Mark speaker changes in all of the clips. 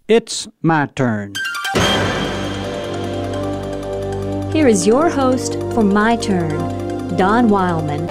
Speaker 1: It's my turn.
Speaker 2: Here is your host for My Turn, Don Wildman.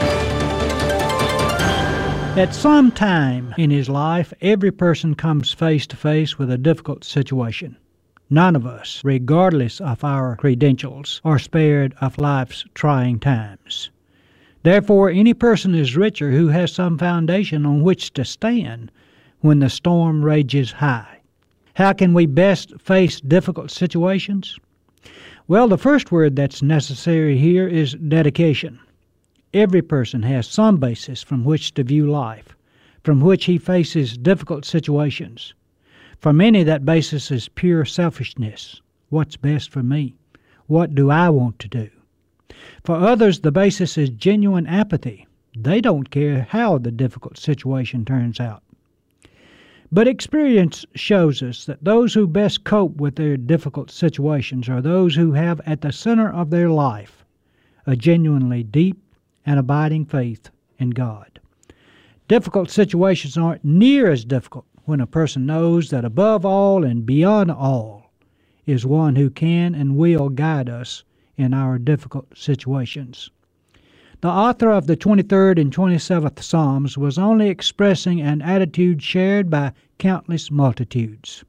Speaker 1: At some time in his life, every person comes face to face with a difficult situation. None of us, regardless of our credentials, are spared of life's trying times. Therefore, any person is richer who has some foundation on which to stand when the storm rages high. How can we best face difficult situations? Well, the first word that's necessary here is dedication. Every person has some basis from which to view life, from which he faces difficult situations. For many, that basis is pure selfishness. What's best for me? What do I want to do? For others, the basis is genuine apathy. They don't care how the difficult situation turns out. But experience shows us that those who best cope with their difficult situations are those who have at the center of their life a genuinely deep and abiding faith in God. Difficult situations aren't near as difficult when a person knows that above all and beyond all is one who can and will guide us in our difficult situations. The author of the 23rd and 27th Psalms was only expressing an attitude shared by countless multitudes.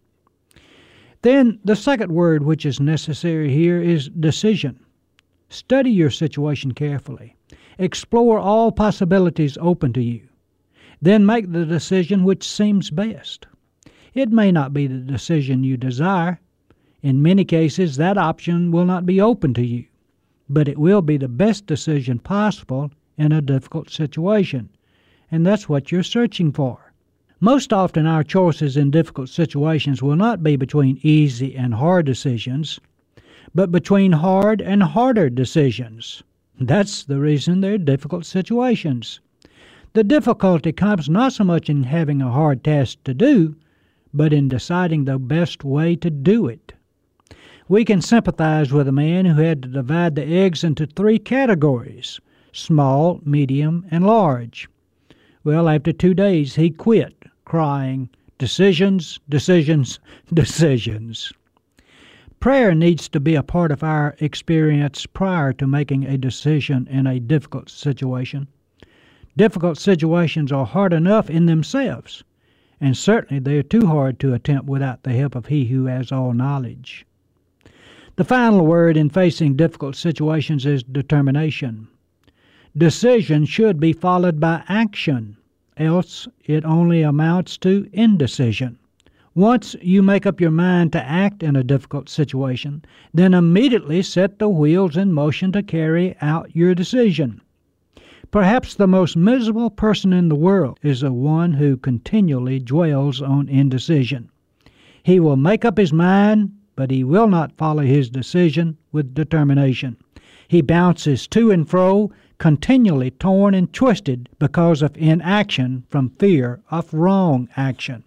Speaker 1: Then the second word which is necessary here is decision. Study your situation carefully. Explore all possibilities open to you. Then make the decision which seems best. It may not be the decision you desire. In many cases, that option will not be open to you, but it will be the best decision possible in a difficult situation, and that's what you're searching for. Most often our choices in difficult situations will not be between easy and hard decisions, but between hard and harder decisions. That's the reason they're difficult situations. The difficulty comes not so much in having a hard task to do, but in deciding the best way to do it. We can sympathize with a man who had to divide the eggs into 3 categories: small, medium, and large. Well, after 2 days, he quit, crying, "Decisions, decisions, decisions." Prayer needs to be a part of our experience prior to making a decision in a difficult situation. Difficult situations are hard enough in themselves, and certainly they are too hard to attempt without the help of He who has all knowledge. The final word in facing difficult situations is determination. Decision should be followed by action, else it only amounts to indecision. Once you make up your mind to act in a difficult situation, then immediately set the wheels in motion to carry out your decision. Perhaps the most miserable person in the world is the one who continually dwells on indecision. He will make up his mind, but he will not follow his decision with determination. He bounces to and fro, continually torn and twisted because of inaction from fear of wrong action.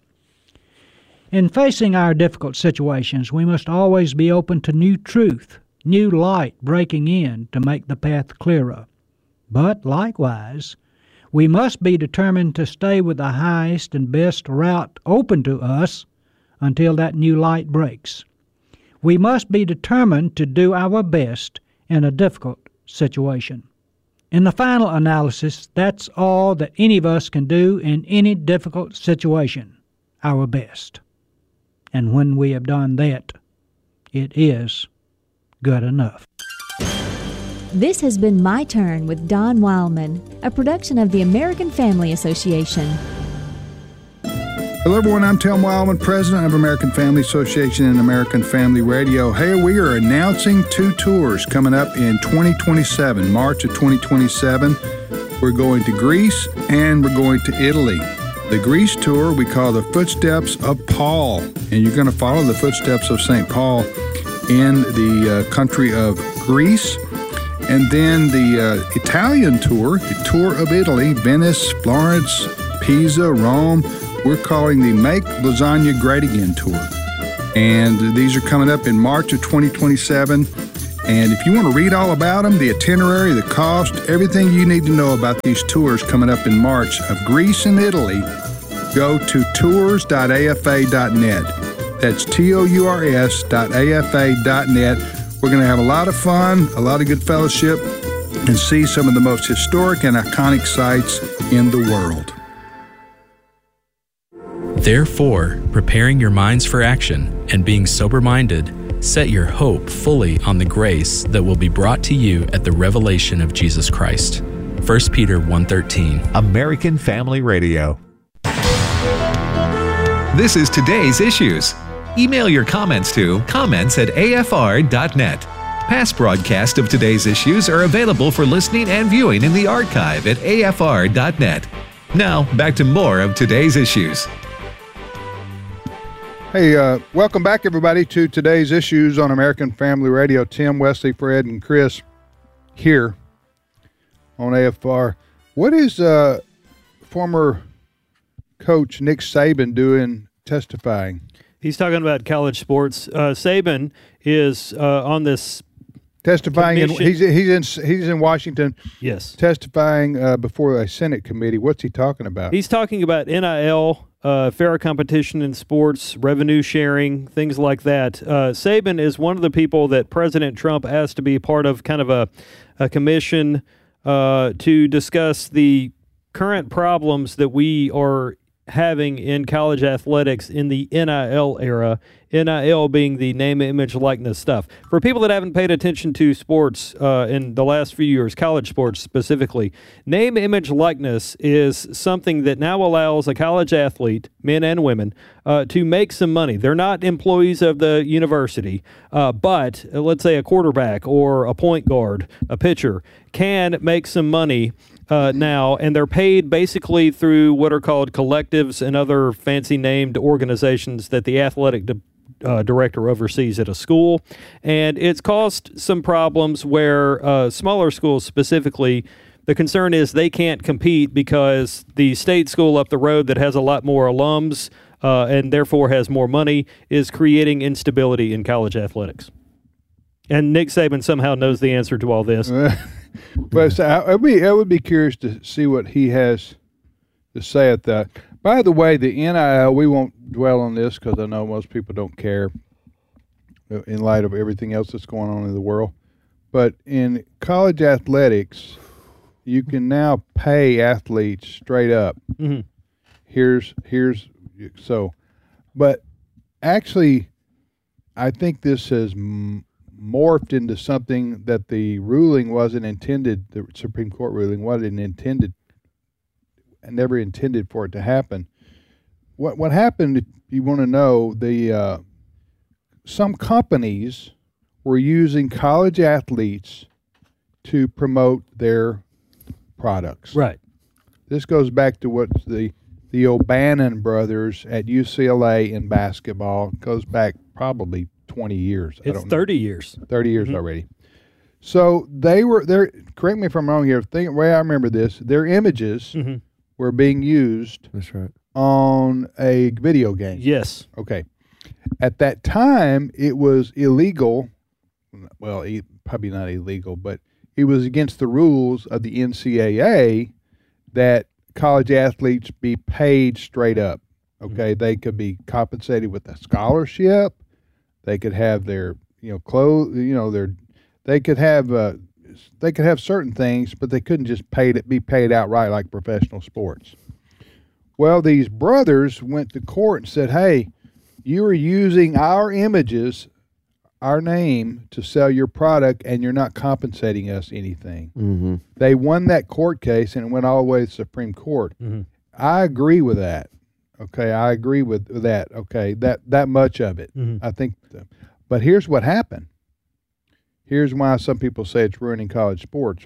Speaker 1: In facing our difficult situations, we must always be open to new truth, new light breaking in to make the path clearer. But likewise, we must be determined to stay with the highest and best route open to us until that new light breaks. We must be determined to do our best in a difficult situation. In the final analysis, that's all that any of us can do in any difficult situation, our best. And when we have done that, it is good enough.
Speaker 2: This has been My Turn with Don Wildman, a production of the American Family Association.
Speaker 3: Hello, everyone. I'm Tom Wildman, president of American Family Association and American Family Radio. Hey, we are announcing 2 tours coming up in 2027, March of 2027. We're going to Greece and we're going to Italy. The Greece tour we call the Footsteps of Paul, and you're going to follow the footsteps of St. Paul in the country of Greece. And then the Italian tour, the Tour of Italy, Venice, Florence, Pisa, Rome. We're calling the Make Lasagna Great Again tour. And these are coming up in March of 2027. And if you want to read all about them, the itinerary, the cost, everything you need to know about these tours coming up in March of Greece and Italy, go to tours.afa.net. That's TOURS.AFA.net. We're going to have a lot of fun, a lot of good fellowship, and see some of the most historic and iconic sites in the world.
Speaker 4: Therefore, preparing your minds for action and being sober-minded, set your hope fully on the grace that will be brought to you at the revelation of Jesus Christ. 1 Peter 1:13.
Speaker 5: American Family Radio.
Speaker 6: This is Today's Issues. Email your comments to comments@afr.net. Past broadcasts of Today's Issues are available for listening and viewing in the archive at afr.net. Now, back to more of Today's Issues.
Speaker 3: Hey, welcome back, everybody, to Today's Issues on American Family Radio. Tim, Wesley, Fred, and Chris here on AFR. What is former coach Nick Saban doing testifying?
Speaker 7: He's talking about college sports. Saban is on this
Speaker 3: testifying. He's in Washington.
Speaker 7: Yes,
Speaker 3: testifying before a Senate committee. What's he talking about?
Speaker 7: He's talking about NIL, fair competition in sports, revenue sharing, things like that. Saban is one of the people that President Trump asked to be part of kind of a commission to discuss the current problems that we are having in college athletics in the NIL era, NIL being the name, image, likeness stuff. For people that haven't paid attention to sports in the last few years, college sports specifically, name, image, likeness is something that now allows a college athlete, men and women, to make some money. They're not employees of the university, but let's say a quarterback or a point guard, a pitcher, can make some money now, and they're paid basically through what are called collectives and other fancy named organizations that the athletic director oversees at a school. And it's caused some problems where smaller schools specifically, the concern is they can't compete because the state school up the road that has a lot more alums and therefore has more money is creating instability in college athletics. And Nick Saban somehow knows the answer to all this.
Speaker 3: But so I would be curious to see what he has to say at that. By the way, the NIL, we won't dwell on this because I know most people don't care in light of everything else that's going on in the world. But in college athletics, you can now pay athletes straight up. Mm-hmm. But actually, I think this has morphed into something that the ruling wasn't intended, the Supreme Court ruling wasn't intended, and never intended for it to happen. What happened, if you want to know, some companies were using college athletes to promote their products.
Speaker 7: Right.
Speaker 3: This goes back to what the O'Bannon brothers at UCLA in basketball, goes back probably 20 years.
Speaker 7: It's 30 years.
Speaker 3: 30 years already. So they were there. Correct me if I'm wrong here. The way I remember this, their images were being used.
Speaker 8: That's right.
Speaker 3: On a video game.
Speaker 7: Yes.
Speaker 3: Okay. At that time, it was illegal. Well, probably not illegal, but it was against the rules of the NCAA that college athletes be paid straight up. Okay, they could be compensated with a scholarship. They could have their, clothes. They could have certain things, but they couldn't just be paid outright like professional sports. Well, these brothers went to court and said, "Hey, you are using our images, our name, to sell your product, and you're not compensating us anything." Mm-hmm. They won that court case, and it went all the way to the Supreme Court. Mm-hmm. I agree with that. Okay, I agree with that. Okay, that much of it. Mm-hmm. I think, but here's what happened. Here's why some people say it's ruining college sports.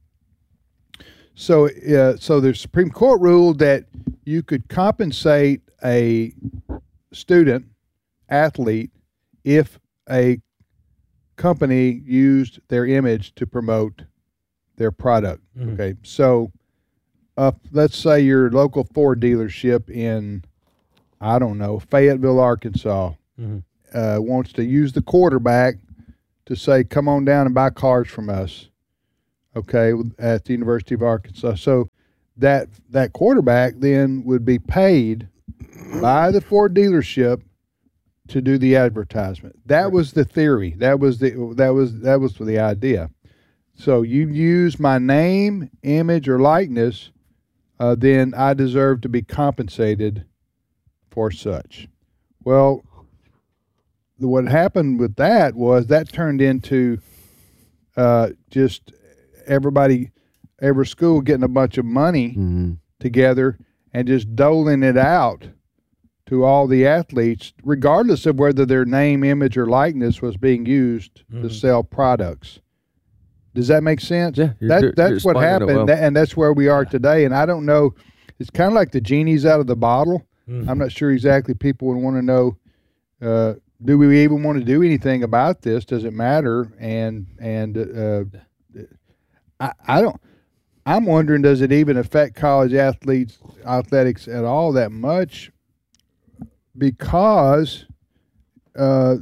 Speaker 3: So the Supreme Court ruled that you could compensate a student athlete if a company used their image to promote their product. Mm-hmm. Okay, so let's say your local Ford dealership in, I don't know, Fayetteville, Arkansas, wants to use the quarterback to say, "Come on down and buy cars from us." Okay, at the University of Arkansas. So that quarterback then would be paid by the Ford dealership to do the advertisement. That was the theory. That was the idea. So you use my name, image, or likeness, then I deserve to be compensated for such. Well, what happened with that was that turned into just every school getting a bunch of money together and just doling it out to all the athletes, regardless of whether their name, image, or likeness was being used to sell products. Does that make sense?
Speaker 8: Yeah,
Speaker 3: that's what happened,
Speaker 8: well.
Speaker 3: and that's where we are today. And I don't know, it's kind of like the genie's out of the bottle. I'm not sure exactly. People would want to know, do we even want to do anything about this? Does it matter? And I don't. I'm wondering, does it even affect college athletics at all that much? Because I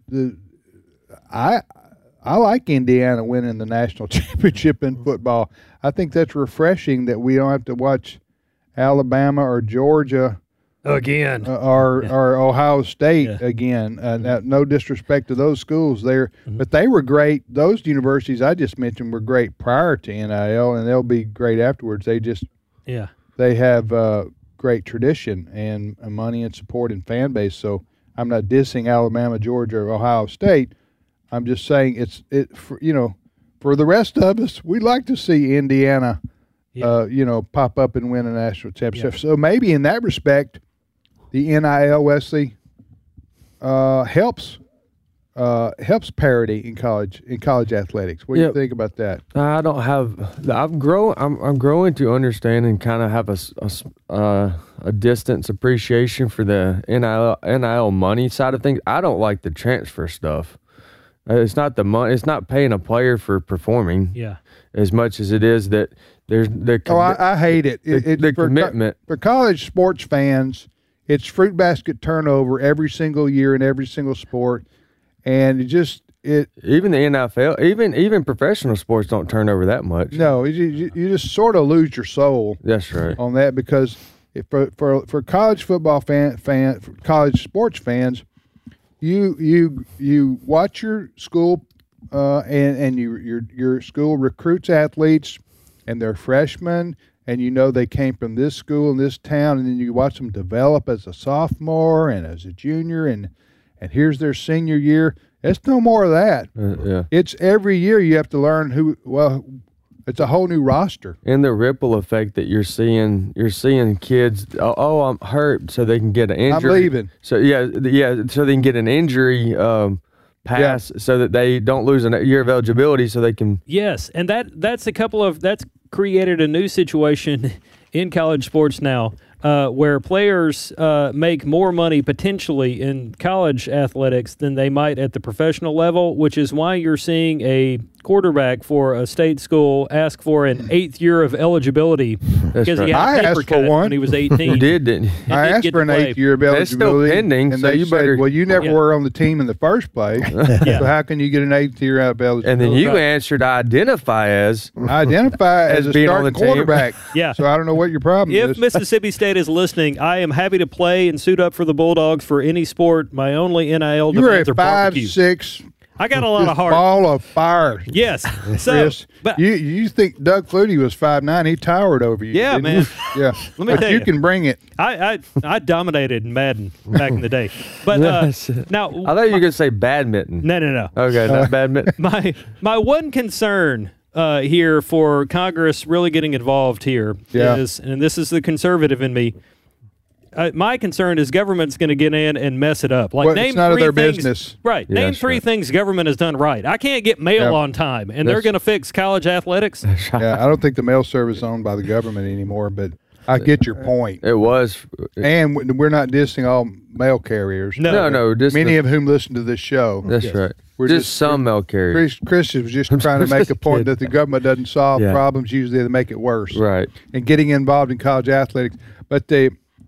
Speaker 3: like Indiana winning the national championship in football. I think that's refreshing that we don't have to watch Alabama or Georgia
Speaker 7: again
Speaker 3: or Ohio State again. No disrespect to those schools there, but they were great. Those universities I just mentioned were great prior to NIL, and they'll be great afterwards. They have great tradition and money and support and fan base. So I'm not dissing Alabama, Georgia, or Ohio State. I'm just saying for the rest of us, we'd like to see Indiana, pop up and win a national championship. So maybe in that respect, the NIL, Wesley, helps parity in college athletics. What do you think about that?
Speaker 8: I'm growing to understand and kind of have a distance appreciation for the NIL money side of things. I don't like the transfer stuff. It's not the money. It's not paying a player for performing. As much as it is that there's the.
Speaker 3: I hate it.
Speaker 8: The commitment
Speaker 3: for college sports fans. It's fruit basket turnover every single year in every single sport, and even the NFL, even professional sports don't turn over that much. No, you just sort of lose your soul.
Speaker 8: That's right.
Speaker 3: On that, because for college football college sports fans, you watch your school and your school recruits athletes, and they're freshmen. And they came from this school in this town, and then you watch them develop as a sophomore and as a junior, and here's their senior year. It's no more of that. It's every year you have to learn it's a whole new roster.
Speaker 8: And the ripple effect that you're seeing kids, I'm hurt, so they can get an injury.
Speaker 3: I'm leaving.
Speaker 8: So so they can get an injury pass so that they don't lose a year of eligibility so they can.
Speaker 7: Yes, and that's created a new situation in college sports now where players make more money potentially in college athletics than they might at the professional level, which is why you're seeing a quarterback for a state school ask for an 8th year of eligibility because he had a paper cut when he was 18.
Speaker 8: You didn't you?
Speaker 3: I asked for an 8th year of eligibility.
Speaker 8: That's still pending,
Speaker 3: and
Speaker 8: so
Speaker 3: they said, well, you never were on the team in the first place, so how can you get an 8th year of eligibility?
Speaker 8: And then you answered, I identify as
Speaker 3: a
Speaker 8: being
Speaker 3: starting quarterback. So I don't know what your problem is.
Speaker 7: If Mississippi State is listening, I am happy to play and suit up for the Bulldogs for any sport. My only NIL demands are barbecue.
Speaker 3: You're a 5'6".
Speaker 7: I got a lot of heart.
Speaker 3: Ball of fire.
Speaker 7: Yes. So,
Speaker 3: Chris, but you think Doug Flutie was 5'9"? He towered over you.
Speaker 7: Yeah, man.
Speaker 3: Yeah.
Speaker 7: Let me tell you,
Speaker 3: you can bring it.
Speaker 7: I dominated in Madden back in the day. But now,
Speaker 8: I thought you were going to say badminton.
Speaker 7: No.
Speaker 8: Okay, not badminton.
Speaker 7: My one concern here for Congress really getting involved here is, and this is the conservative in me. My concern is government's going to get in and mess it up. Like, name
Speaker 3: it's none of their business.
Speaker 7: Right. Yeah, name three things government has done right. I can't get mail on time, and they're going to fix college athletics.
Speaker 3: Yeah, I don't think the mail service is owned by the government anymore, but I get your point.
Speaker 8: It was.
Speaker 3: And we're not dissing all mail carriers.
Speaker 8: No.
Speaker 3: Many of whom listen to this show.
Speaker 8: That's right. We're just some mail carriers.
Speaker 3: Chris was just trying to make a point that the government doesn't solve problems. Usually they make it worse.
Speaker 8: Right.
Speaker 3: And getting involved in college athletics. But the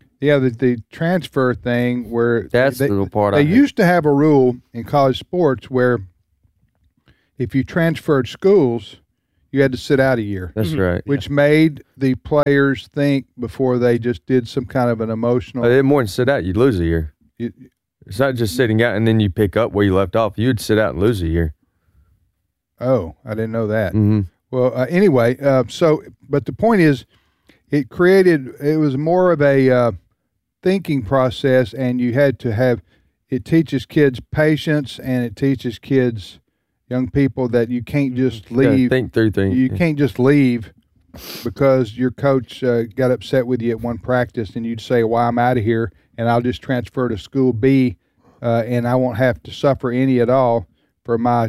Speaker 3: transfer thing where
Speaker 8: that's the little part
Speaker 3: they used to have a rule in college sports where if you transferred schools, you had to sit out a year.
Speaker 8: That's right.
Speaker 3: Which made the players think before they just did some kind of an emotional.
Speaker 8: More than sit out, you'd lose a year. It's not just sitting out and then you pick up where you left off. You'd sit out and lose a year.
Speaker 3: Oh, I didn't know that.
Speaker 8: Mm-hmm.
Speaker 3: Well, anyway, but the point is, it was more of a thinking process, and you had to have, it teaches kids patience, and it teaches kids, young people, that you can't just leave.
Speaker 8: Think through things.
Speaker 3: You can't just leave because your coach got upset with you at one practice, and you'd say, well, I'm out of here, and I'll just transfer to school B, and I won't have to suffer any at all for my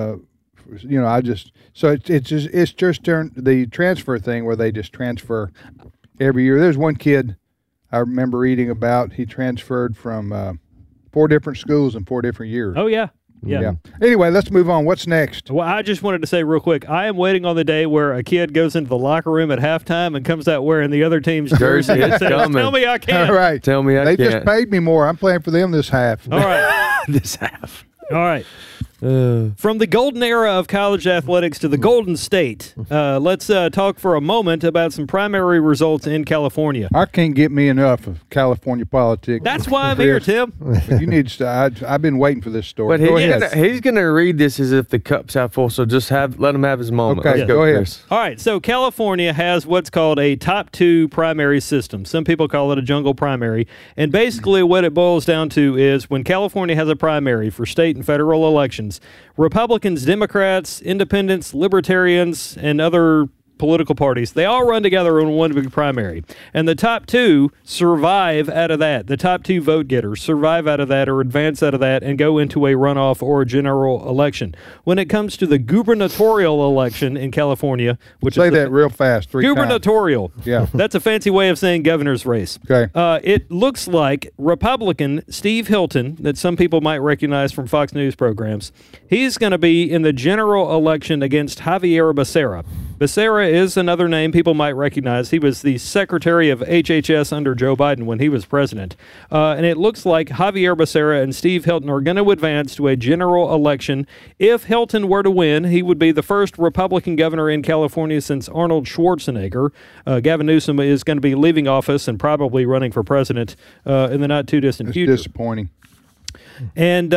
Speaker 3: it's just the transfer thing where they just transfer every year. There's one kid I remember reading about. He transferred from 4 different schools in 4 different years.
Speaker 7: Oh, yeah. Yeah.
Speaker 3: Anyway, let's move on. What's next?
Speaker 7: Well, I just wanted to say real quick, I am waiting on the day where a kid goes into the locker room at halftime and comes out wearing the other team's jersey and says, tell me I can't.
Speaker 3: All right.
Speaker 8: Tell me I can't.
Speaker 3: They just paid me more. I'm playing for them this half.
Speaker 7: All right.
Speaker 8: This half.
Speaker 7: All right. From the golden era of college athletics to the Golden State, let's talk for a moment about some primary results in California.
Speaker 3: I can't get me enough of California politics.
Speaker 7: That's why I'm here, Tim.
Speaker 3: You need to. I've been waiting for this story.
Speaker 8: But he's going to read this as if the cup's half full, so just let him have his moment.
Speaker 3: Okay, go ahead.
Speaker 8: Chris.
Speaker 7: All right, so California has what's called a top 2 primary system. Some people call it a jungle primary. And basically what it boils down to is when California has a primary for state and federal elections, Republicans, Democrats, independents, libertarians, and other political parties, they all run together in one big primary. And the top 2 survive out of that. The top 2 vote getters survive out of that or advance out of that and go into a runoff or a general election. When it comes to the gubernatorial election in California, which
Speaker 3: Say
Speaker 7: is
Speaker 3: that real fast, 3
Speaker 7: gubernatorial.
Speaker 3: times. Yeah.
Speaker 7: That's a fancy way of saying governor's race.
Speaker 3: Okay.
Speaker 7: It looks like Republican Steve Hilton, that some people might recognize from Fox News programs, he's going to be in the general election against Javier Becerra. Becerra is another name people might recognize. He was the secretary of HHS under Joe Biden when he was president. And it looks like Javier Becerra and Steve Hilton are going to advance to a general election. If Hilton were to win, he would be the first Republican governor in California since Arnold Schwarzenegger. Gavin Newsom is going to be leaving office and probably running for president in the not-too-distant future.
Speaker 3: Disappointing.
Speaker 7: And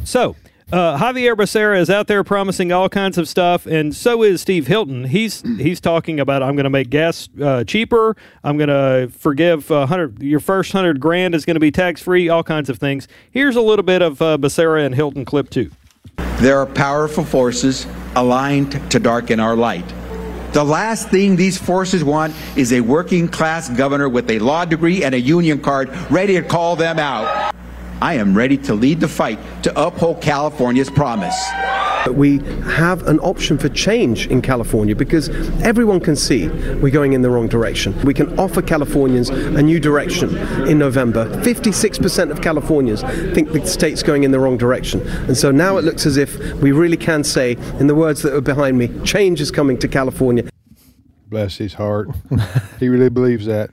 Speaker 7: Javier Becerra is out there promising all kinds of stuff, and so is Steve Hilton. He's talking about, I'm going to make gas cheaper. I'm going to forgive your first $100,000 is going to be tax-free, all kinds of things. Here's a little bit of Becerra and Hilton clip 2.
Speaker 9: There are powerful forces aligned to darken our light. The last thing these forces want is a working-class governor with a law degree and a union card ready to call them out. I am ready to lead the fight to uphold California's promise.
Speaker 10: We have an option for change in California because everyone can see we're going in the wrong direction. We can offer Californians a new direction in November. 56% of Californians think the state's going in the wrong direction. And so now it looks as if we really can say, in the words that are behind me, change is coming to California.
Speaker 3: Bless his heart. He really believes that.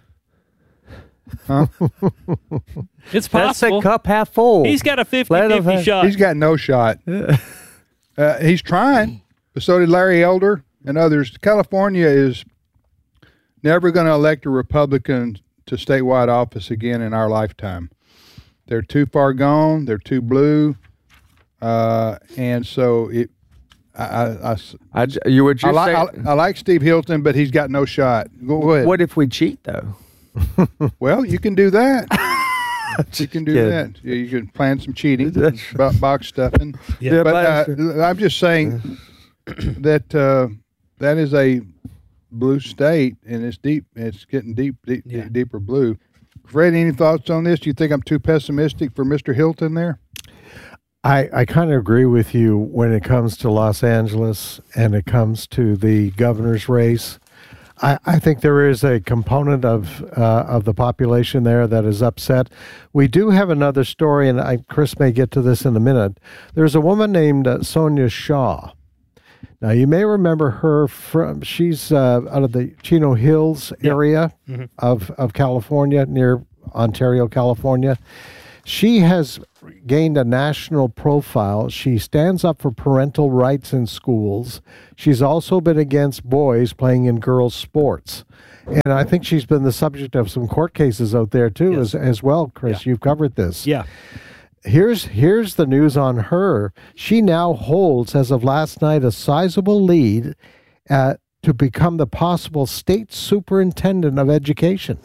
Speaker 3: Huh?
Speaker 7: It's possible.
Speaker 8: That's a cup half full.
Speaker 7: He's got a 50-50 shot.
Speaker 3: He's got no shot. He's trying, but so did Larry Elder and others. California is never going to elect a Republican to statewide office again in our lifetime. They're too far gone. They're too blue. And so I like Steve Hilton, but he's got no shot. Go ahead.
Speaker 8: What if we cheat, though?
Speaker 3: Well, you can do that. You can do that. You can plan some cheating, box stuffing.
Speaker 7: Yeah.
Speaker 3: But I'm just saying that that is a blue state, and it's deep. It's getting deeper blue. Fred, any thoughts on this? Do you think I'm too pessimistic for Mr. Hilton there?
Speaker 11: I kind of agree with you when it comes to Los Angeles and it comes to the governor's race. I think there is a component of the population there that is upset. We do have another story, and Chris may get to this in a minute. There's a woman named Sonia Shaw. Now, you may remember her she's out of the Chino Hills area of California, near Ontario, California. She has gained a national profile. She stands up for parental rights in schools. She's also been against boys playing in girls' sports. And I think she's been the subject of some court cases out there, too, as well, Chris. You've covered this.
Speaker 7: Yeah.
Speaker 11: here's the news on her. She now holds, as of last night, a sizable lead to become the possible state superintendent of education.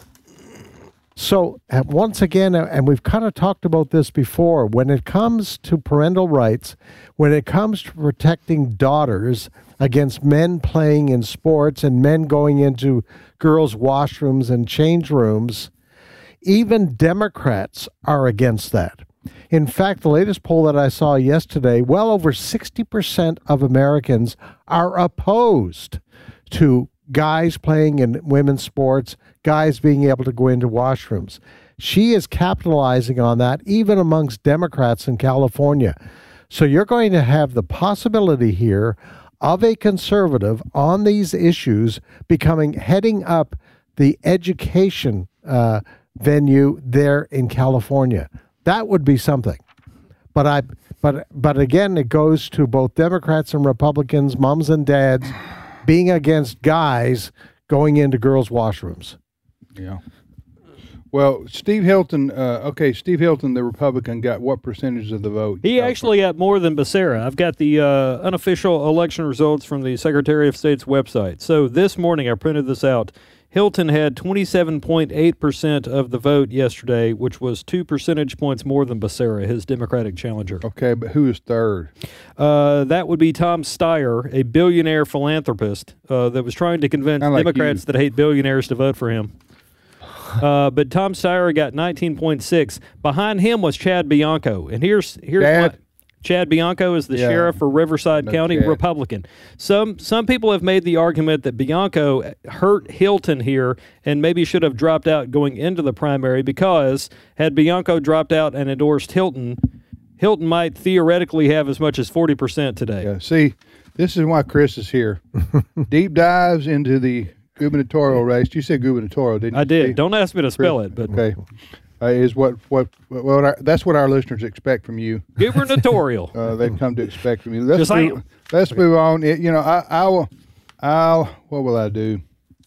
Speaker 11: So once again, and we've kind of talked about this before, when it comes to parental rights, when it comes to protecting daughters against men playing in sports and men going into girls' washrooms and change rooms, even Democrats are against that. In fact, the latest poll that I saw yesterday, well over 60% of Americans are opposed to guys playing in women's sports, guys being able to go into washrooms. She is capitalizing on that, even amongst Democrats in California. So you're going to have the possibility here of a conservative on these issues heading up the education venue there in California. That would be something. But again, it goes to both Democrats and Republicans, moms and dads, being against guys going into girls' washrooms.
Speaker 3: Yeah. Well, Steve Hilton, Steve Hilton, the Republican, got what percentage of the vote?
Speaker 7: He actually got more than Becerra. I've got the unofficial election results from the Secretary of State's website. So this morning, I printed this out. Hilton had 27.8% of the vote yesterday, which was 2 percentage points more than Becerra, his Democratic challenger.
Speaker 3: Okay, but who is third?
Speaker 7: That would be Tom Steyer, a billionaire philanthropist that was trying to convince Democrats that hate billionaires to vote for him. But Tom Steyer got 19.6. Behind him was Chad Bianco. And here's what Chad Bianco is the sheriff for Riverside County, Republican. Some people have made the argument that Bianco hurt Hilton here and maybe should have dropped out going into the primary, because had Bianco dropped out and endorsed Hilton might theoretically have as much as 40% today.
Speaker 3: Yeah, see, this is why Chris is here. Deep dives into the gubernatorial race. You said gubernatorial, didn't you?
Speaker 7: I did. Don't ask me to spell it, but
Speaker 3: okay. Is what that's what our listeners expect from you.
Speaker 7: Gubernatorial.
Speaker 3: They've come to expect from you. Let's move on. I'll what will I do?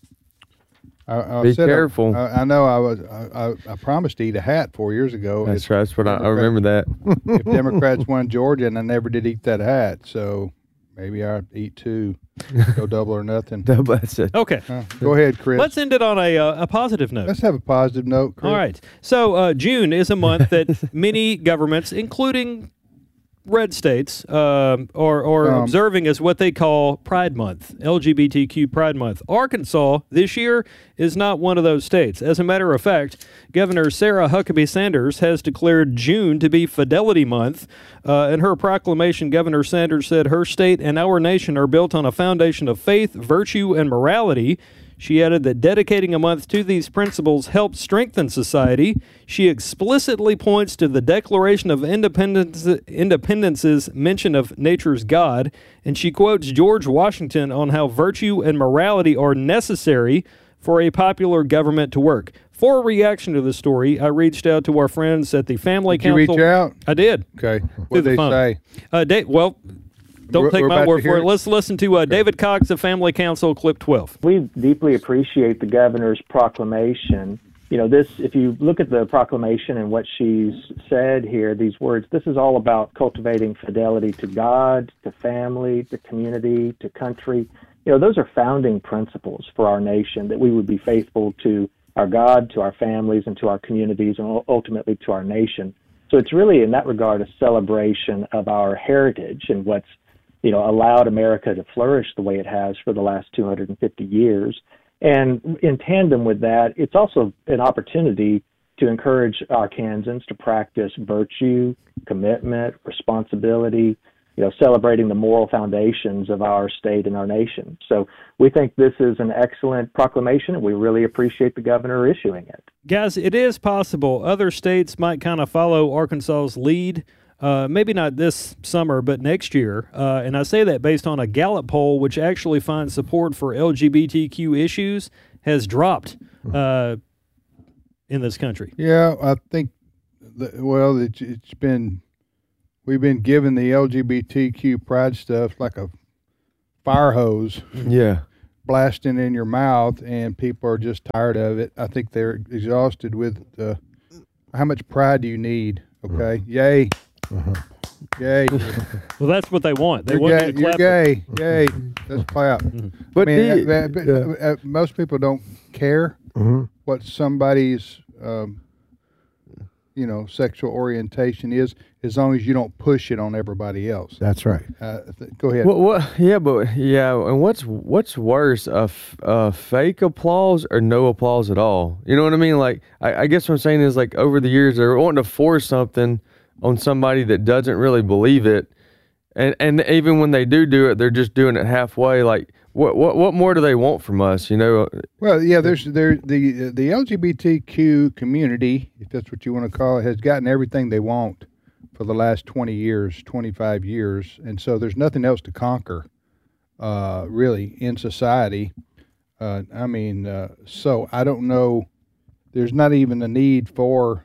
Speaker 3: I'll
Speaker 8: be careful.
Speaker 3: I know I promised to eat a hat 4 years ago.
Speaker 8: That's right. That's what I remember that.
Speaker 3: If Democrats won Georgia, and I never did eat that hat, so maybe I'll eat two. Go double or nothing.
Speaker 8: That's it.
Speaker 7: Okay.
Speaker 3: Go ahead, Chris.
Speaker 7: Let's end it on a positive note.
Speaker 3: Let's have a positive note, Chris.
Speaker 7: All right. So June is a month that many governments, including red states, are observing as what they call Pride Month, LGBTQ Pride Month. Arkansas this year is not one of those states. As a matter of fact, Governor Sarah Huckabee Sanders has declared June to be Fidelity Month. In her proclamation, Governor Sanders said her state and our nation are built on a foundation of faith, virtue, and morality. She added that dedicating a month to these principles helps strengthen society. She explicitly points to the Declaration of Independence's mention of nature's God, and she quotes George Washington on how virtue and morality are necessary for a popular government to work. For a reaction to the story, I reached out to our friends at the Family Council.
Speaker 3: Did you reach out?
Speaker 7: I did.
Speaker 3: Okay. What did they say?
Speaker 7: Don't take my word for it. Let's listen to David Cox of Family Council, clip 12.
Speaker 12: We deeply appreciate the governor's proclamation. You know, if you look at the proclamation and what she's said here, these words, this is all about cultivating fidelity to God, to family, to community, to country. You know, those are founding principles for our nation, that we would be faithful to our God, to our families, and to our communities, and ultimately to our nation. So it's really, in that regard, a celebration of our heritage and what's allowed America to flourish the way it has for the last 250 years. And in tandem with that, it's also an opportunity to encourage Arkansans to practice virtue, commitment, responsibility, celebrating the moral foundations of our state and our nation. So we think this is an excellent proclamation, and we really appreciate the governor issuing it.
Speaker 7: Guys, it is possible other states might kind of follow Arkansas's lead. Maybe not this summer, but next year. And I say that based on a Gallup poll, which actually finds support for LGBTQ issues has dropped in this country.
Speaker 3: Yeah, I think, we've been given the LGBTQ pride stuff like a fire hose.
Speaker 8: Yeah.
Speaker 3: Blasting in your mouth, and people are just tired of it. I think they're exhausted with how much pride do you need? Okay, yay. Yay.
Speaker 7: Well, that's what they want. They
Speaker 3: You're
Speaker 7: want
Speaker 3: gay.
Speaker 7: you to
Speaker 3: You're
Speaker 7: clap.
Speaker 3: gay. Yay. Let's clap.
Speaker 8: But
Speaker 3: most people don't care what somebody's, sexual orientation is, as long as you don't push it on everybody else.
Speaker 11: That's right.
Speaker 3: Go ahead.
Speaker 8: And what's worse, fake applause or no applause at all? You know what I mean? Like, I guess what I'm saying is, like, over the years, they're wanting to force something on somebody that doesn't really believe it, and even when they do it, they're just doing it halfway. Like, what more do they want from us? You know?
Speaker 3: Well, yeah, the LGBTQ community, if that's what you want to call it, has gotten everything they want for the last 20 years, 25 years, and so there's nothing else to conquer, really, in society. So I don't know. There's not even a need for.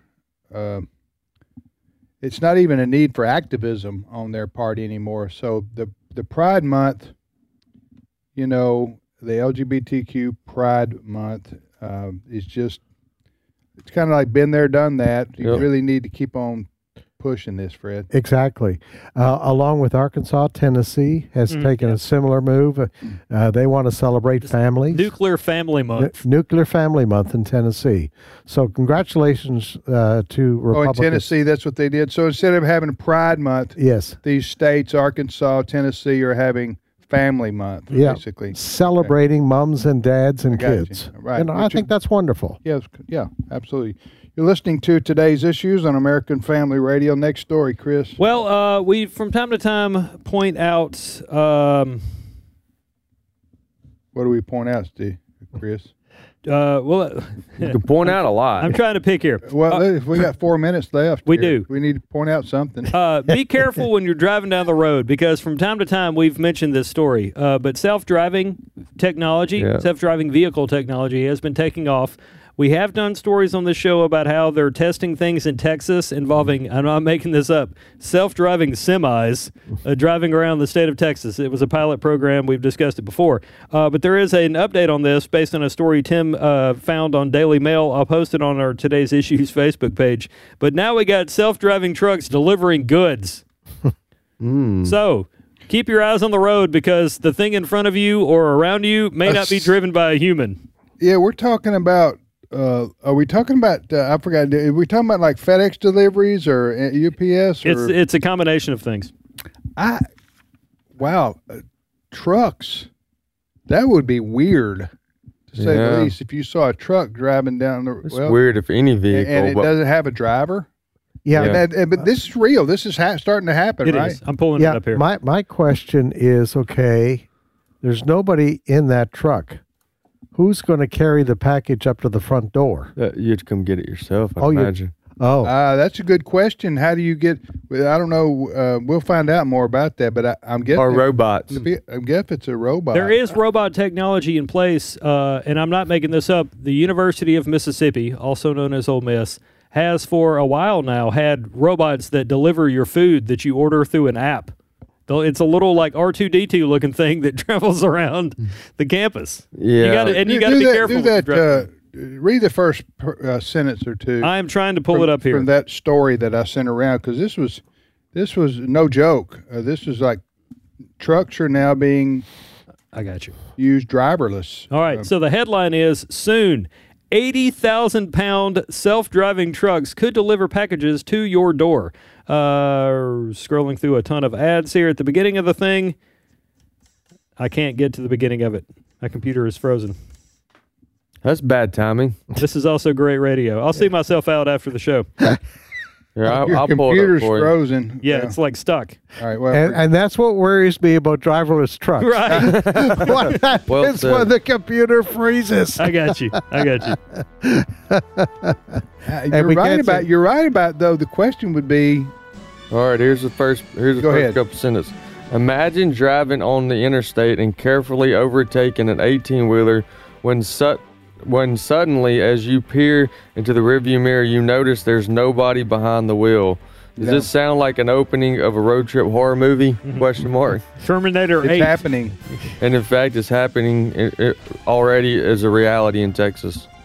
Speaker 3: It's not even a need for activism on their part anymore. So the Pride Month, the LGBTQ Pride Month is just, it's kind of like been there, done that. You really need to keep on pushing this, Fred.
Speaker 11: Exactly. Along with Arkansas, Tennessee has taken a similar move. They want to celebrate families.
Speaker 7: Nuclear Family Month.
Speaker 11: Nuclear Family Month in Tennessee. So congratulations to Republicans.
Speaker 3: Oh, in Tennessee, that's what they did. So instead of having Pride Month,
Speaker 11: yes,
Speaker 3: these states, Arkansas, Tennessee, are having Family Month, basically.
Speaker 11: Celebrating moms and dads and kids.
Speaker 3: Right.
Speaker 11: And I think that's wonderful.
Speaker 3: Yeah, absolutely. You're listening to Today's Issues on American Family Radio. Next story, Chris.
Speaker 7: Well, we from time to time point out.
Speaker 3: What do we point out, Steve, Chris?
Speaker 8: You can point out a lot.
Speaker 7: I'm trying to pick here.
Speaker 3: Well, we got 4 minutes left.
Speaker 7: We do.
Speaker 3: We need to point out something.
Speaker 7: Be careful when you're driving down the road, because from time to time we've mentioned this story. But self-driving technology, self-driving vehicle technology has been taking off. We have done stories on this show about how they're testing things in Texas involving, I'm not making this up, self-driving semis driving around the state of Texas. It was a pilot program. We've discussed it before. But there is an update on this based on a story Tim found on Daily Mail. I'll post it on our Today's Issues Facebook page. But now we got self-driving trucks delivering goods. So keep your eyes on the road, because the thing in front of you or around you may not be driven by a human.
Speaker 3: Yeah, we're talking about... are we talking about? I forgot. Are we talking about like FedEx deliveries or UPS? Or?
Speaker 7: It's a combination of things.
Speaker 3: Trucks. That would be weird, to say the least. If you saw a truck driving down the,
Speaker 8: it's weird if any vehicle,
Speaker 3: and it doesn't have a driver.
Speaker 11: Yeah,
Speaker 3: but this is real. This is starting to happen, right?
Speaker 7: Is. I'm pulling it up here.
Speaker 11: My question is, okay, there's nobody in that truck. Who's going to carry the package up to the front door?
Speaker 8: You'd come get it yourself, I imagine.
Speaker 3: That's a good question. How do you get? I don't know. We'll find out more about that. But I'm guessing.
Speaker 8: Or robots.
Speaker 3: I guess it's a robot.
Speaker 7: There is robot technology in place, and I'm not making this up. The University of Mississippi, also known as Ole Miss, has for a while now had robots that deliver your food that you order through an app. It's a little like R2-D2 looking thing that travels around the campus.
Speaker 8: Yeah,
Speaker 7: you got to be careful.
Speaker 3: Do that. Read the first sentence or two.
Speaker 7: I am trying to pull it up here
Speaker 3: from that story that I sent around, because this was no joke. This was like trucks are now being.
Speaker 7: I got you.
Speaker 3: Used driverless.
Speaker 7: All right. So the headline is soon. 80,000-pound self-driving trucks could deliver packages to your door. Scrolling through a ton of ads here at the beginning of the thing. I can't get to the beginning of it. My computer is frozen.
Speaker 8: That's bad timing.
Speaker 7: This is also great radio. I'll see myself out after the show.
Speaker 8: Your
Speaker 3: I'll computer's frozen.
Speaker 7: Yeah, it's like stuck.
Speaker 3: All right, well,
Speaker 11: and that's what worries me about driverless trucks.
Speaker 7: Right.
Speaker 11: What happens when the computer freezes?
Speaker 7: I got you.
Speaker 3: You're right about though. The question would be.
Speaker 8: All right, here's the first couple sentences. Imagine driving on the interstate and carefully overtaking an 18-wheeler when suddenly, as you peer into the rearview mirror, you notice there's nobody behind the wheel. Does this sound like an opening of a road trip horror movie? Question mark.
Speaker 7: Terminator 8.
Speaker 3: It's happening.
Speaker 8: And in fact, it's happening already as a reality in Texas.